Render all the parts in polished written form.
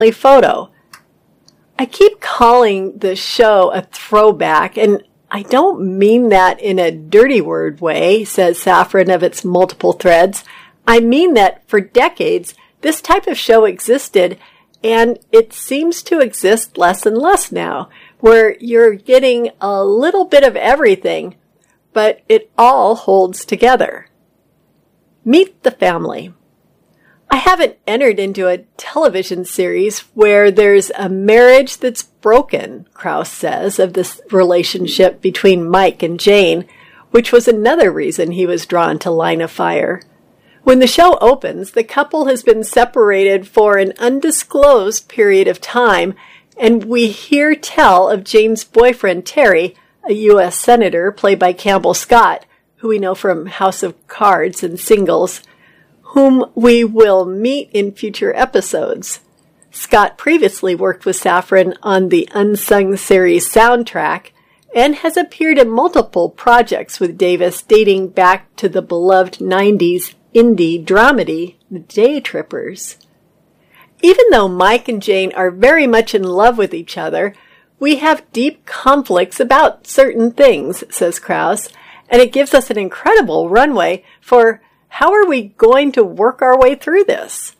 photo. I keep calling the show a throwback, and I don't mean that in a dirty word way, says Safran of its multiple threads. I mean that for decades, this type of show existed, and it seems to exist less and less now, where you're getting a little bit of everything, but it all holds together. Meet the family. I haven't entered into a television series where there's a marriage that's broken, Krause says, of this relationship between Mike and Jane, which was another reason he was drawn to Line of Fire. When the show opens, the couple has been separated for an undisclosed period of time, and we hear tell of Jane's boyfriend, Terry, a U.S. Senator played by Campbell Scott, who we know from House of Cards and Singles, whom we will meet in future episodes. Scott previously worked with Safran on the Unsung series soundtrack and has appeared in multiple projects with Davis dating back to the beloved 90s indie dramedy, The Day Trippers. Even though Mike and Jane are very much in love with each other, we have deep conflicts about certain things, says Krause, and it gives us an incredible runway for how are we going to work our way through this?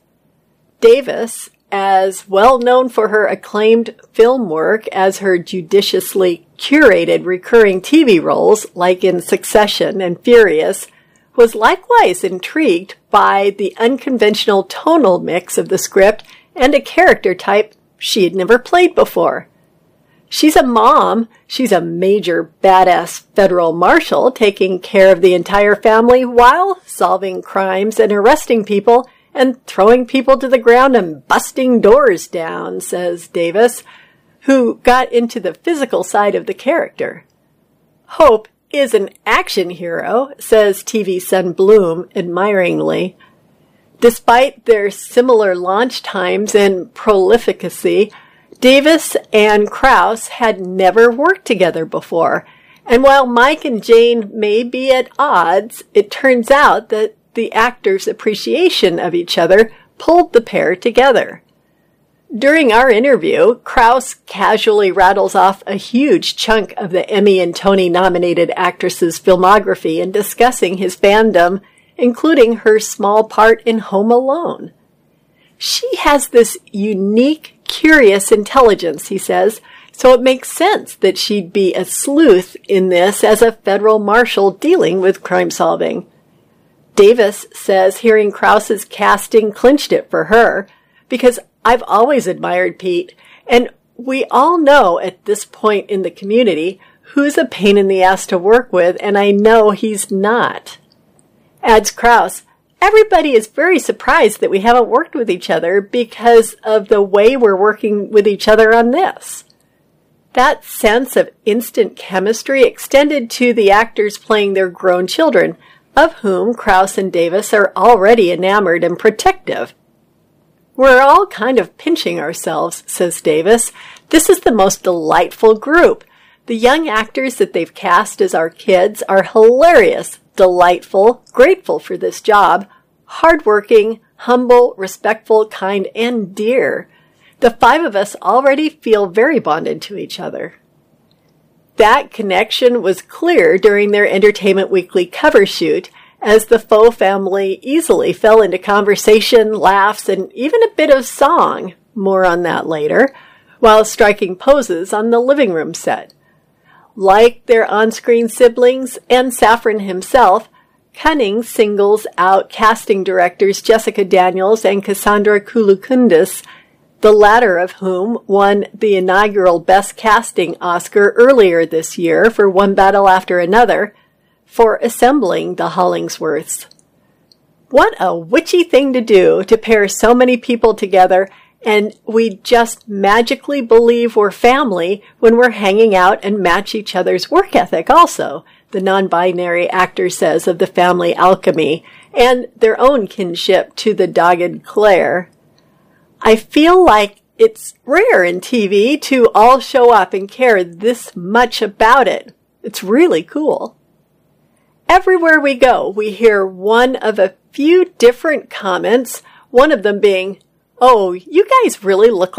Davis, as well known for her acclaimed film work as her judiciously curated recurring TV roles like in Succession and Furious, was likewise intrigued by the unconventional tonal mix of the script and a character type she had never played before. She's a mom. She's a major badass federal marshal taking care of the entire family while solving crimes and arresting people and throwing people to the ground and busting doors down, says Davis, who got into the physical side of the character. Hope is an action hero, says TV son Bloom admiringly. Despite their similar launch times and prolificacy, Davis and Krause had never worked together before, and while Mike and Jane may be at odds, it turns out that the actors' appreciation of each other pulled the pair together. During our interview, Krause casually rattles off a huge chunk of the Emmy and Tony-nominated actress's filmography in discussing his fandom, including her small part in Home Alone. She has this unique, curious intelligence, he says, so it makes sense that she'd be a sleuth in this as a federal marshal dealing with crime solving. Davis says hearing Krause's casting clinched it for her, because I've always admired Pete, and we all know at this point in the community who's a pain in the ass to work with, and I know he's not. Adds Krause, everybody is very surprised that we haven't worked with each other because of the way we're working with each other on this. That sense of instant chemistry extended to the actors playing their grown children, of whom Krause and Davis are already enamored and protective. We're all kind of pinching ourselves, says Davis. This is the most delightful group. The young actors that they've cast as our kids are hilarious, delightful, grateful for this job, hardworking, humble, respectful, kind, and dear. The five of us already feel very bonded to each other. That connection was clear during their Entertainment Weekly cover shoot, as the Faux family easily fell into conversation, laughs, and even a bit of song, more on that later, while striking poses on the living room set. Like their on-screen siblings and Safran himself, Cunning singles out casting directors Jessica Daniels and Cassandra Koulikoudis, the latter of whom won the inaugural Best Casting Oscar earlier this year for One Battle After Another, for assembling the Hollingsworths. What a witchy thing to do, to pair so many people together, and we just magically believe we're family when we're hanging out and match each other's work ethic also, the non-binary actor says of the family alchemy, and their own kinship to the dogged Claire. I feel like it's rare in TV to all show up and care this much about it. It's really cool. Everywhere we go, we hear one of a few different comments, one of them being, Oh, you guys really look